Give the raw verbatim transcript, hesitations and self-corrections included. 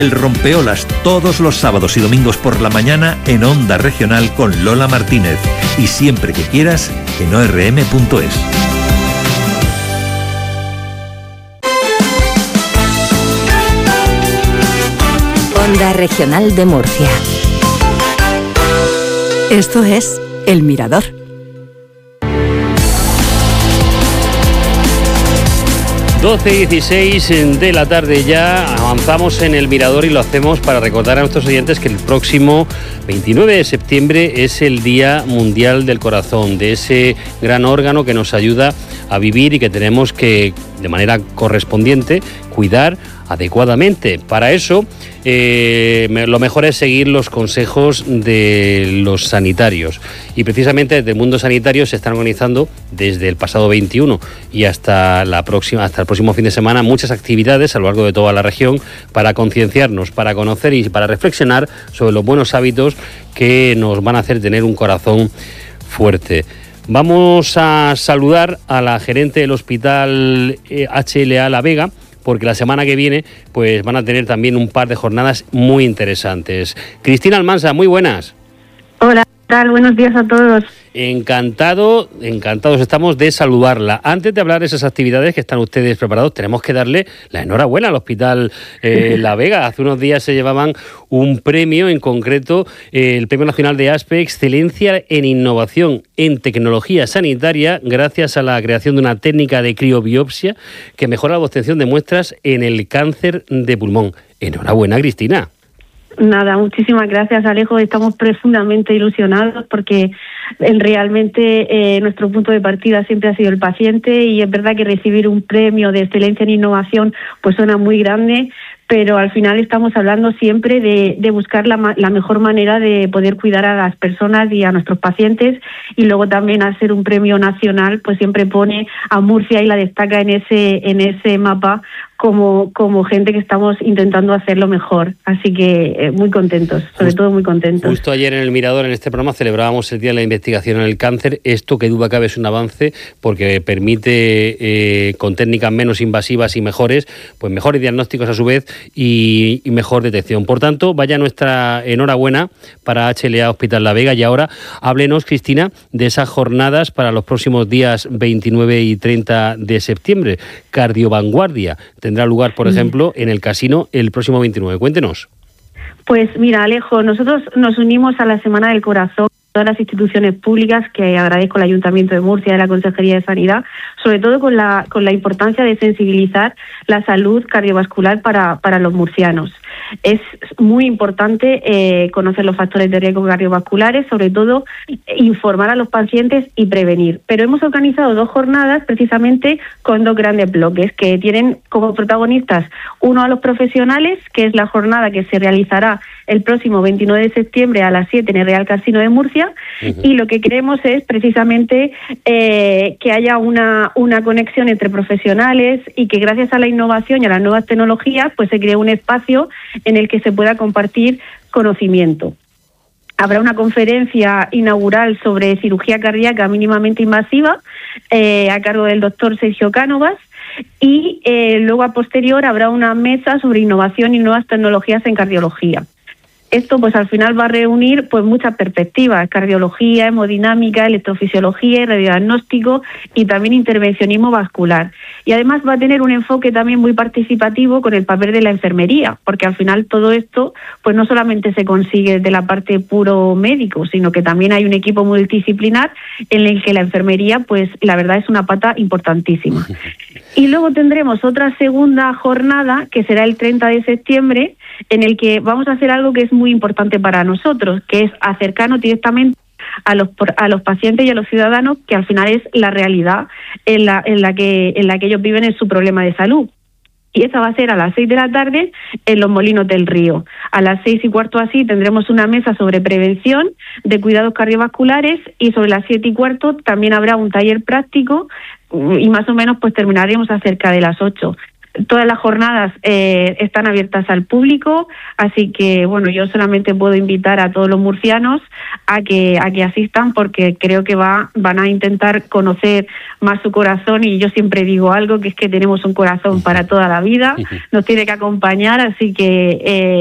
El Rompeolas, todos los sábados y domingos por la mañana en Onda Regional con Lola Martínez. Y siempre que quieras en o r m punto es. Onda Regional de Murcia. Esto es El Mirador. doce y dieciséis de la tarde ya, avanzamos en El Mirador y lo hacemos para recordar a nuestros oyentes que el próximo veintinueve de septiembre es el Día Mundial del Corazón, de ese gran órgano que nos ayuda a vivir y que tenemos que, de manera correspondiente, cuidar adecuadamente. Para eso, eh, lo mejor es seguir los consejos de los sanitarios. Y precisamente desde el mundo sanitario se están organizando desde el pasado veintiuno y hasta la próxima, hasta el próximo fin de semana, muchas actividades a lo largo de toda la región para concienciarnos, para conocer y para reflexionar sobre los buenos hábitos que nos van a hacer tener un corazón fuerte. Vamos a saludar a la gerente del Hospital H L A La Vega, porque la semana que viene pues van a tener también un par de jornadas muy interesantes. Cristina Almansa, muy buenas. Hola, ¿qué tal? Buenos días a todos. Encantado, encantados estamos de saludarla. Antes de hablar de esas actividades que están ustedes preparados, tenemos que darle la enhorabuena al Hospital eh, La Vega. Hace unos días se llevaban un premio, en concreto eh, el Premio Nacional de ASPE, Excelencia en Innovación en Tecnología Sanitaria, gracias a la creación de una técnica de criobiopsia que mejora la obtención de muestras en el cáncer de pulmón. Enhorabuena, Cristina. Nada, muchísimas gracias, Alejo. Estamos profundamente ilusionados porque realmente eh, nuestro punto de partida siempre ha sido el paciente, y es verdad que recibir un premio de excelencia en innovación pues suena muy grande, pero al final estamos hablando siempre de, de buscar la, la mejor manera de poder cuidar a las personas y a nuestros pacientes, y luego también al ser un premio nacional pues siempre pone a Murcia y la destaca en ese en ese mapa como como gente que estamos intentando hacerlo mejor. Así que eh, muy contentos, sobre Justo, todo muy contentos. Justo ayer en El Mirador, en este programa, celebrábamos el Día de la Investigación en el Cáncer. Esto, que duda cabe, es un avance porque permite, eh, con técnicas menos invasivas y mejores, pues mejores diagnósticos a su vez y, y mejor detección. Por tanto, vaya nuestra enhorabuena para H L A Hospital La Vega. Y ahora háblenos, Cristina, de esas jornadas para los próximos días veintinueve y treinta de septiembre. Cardiovanguardia tendrá lugar, por ejemplo, en el Casino el próximo veintinueve. Cuéntenos. Pues mira, Alejo, nosotros nos unimos a la Semana del Corazón, todas las instituciones públicas, que agradezco al Ayuntamiento de Murcia y a la Consejería de Sanidad, sobre todo con la con la importancia de sensibilizar la salud cardiovascular para, para los murcianos. Es muy importante eh, conocer los factores de riesgo cardiovasculares, sobre todo informar a los pacientes y prevenir. Pero hemos organizado dos jornadas precisamente con dos grandes bloques que tienen como protagonistas uno a los profesionales, que es la jornada que se realizará el próximo veintinueve de septiembre a las siete en el Real Casino de Murcia. Uh-huh. Y lo que queremos es precisamente eh, que haya una, una conexión entre profesionales y que gracias a la innovación y a las nuevas tecnologías pues se cree un espacio en el que se pueda compartir conocimiento. Habrá una conferencia inaugural sobre cirugía cardíaca mínimamente invasiva eh, a cargo del doctor Sergio Cánovas, y eh, luego a posterior habrá una mesa sobre innovación y nuevas tecnologías en cardiología. Esto pues al final va a reunir pues muchas perspectivas: cardiología, hemodinámica, electrofisiología, radiodiagnóstico y también intervencionismo vascular. Y además va a tener un enfoque también muy participativo con el papel de la enfermería, porque al final todo esto pues no solamente se consigue de la parte puro médico, sino que también hay un equipo multidisciplinar en el que la enfermería pues la verdad es una pata importantísima. Y luego tendremos otra segunda jornada que será el treinta de septiembre, en el que vamos a hacer algo que es muy importante para nosotros, que es acercarnos directamente a los a los pacientes y a los ciudadanos, que al final es la realidad en la en la que en la que ellos viven en su problema de salud. Y esa va a ser a las seis de la tarde en los Molinos del Río. A las seis y cuarto así tendremos una mesa sobre prevención de cuidados cardiovasculares, y sobre las siete y cuarto también habrá un taller práctico, y más o menos pues terminaremos a cerca de las ocho. Todas las jornadas eh, están abiertas al público, así que bueno, yo solamente puedo invitar a todos los murcianos a que a que asistan, porque creo que va van a intentar conocer más su corazón, y yo siempre digo algo, que es que tenemos un corazón para toda la vida, nos tiene que acompañar, así que eh,